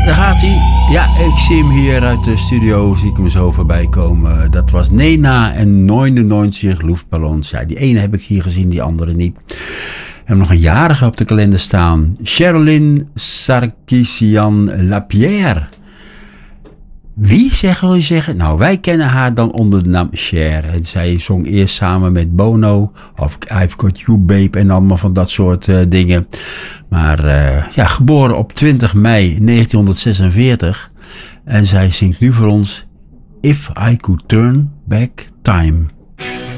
Daar gaat hij. Ja, ik zie hem hier uit de studio. Zie ik hem zo voorbij komen. Dat was Nena en 99 Luftballons. Ja, die ene heb ik hier gezien, die andere niet. We hebben nog een jarige op de kalender staan. Sherilyn Sarkisian Lapierre. Wie, wil je zeggen? Nou, wij kennen haar dan onder de naam Cher. En zij zong eerst samen met Bono. Of I've Got You Babe en allemaal van dat soort dingen. Maar geboren op 20 mei 1946. En zij zingt nu voor ons If I Could Turn Back Time.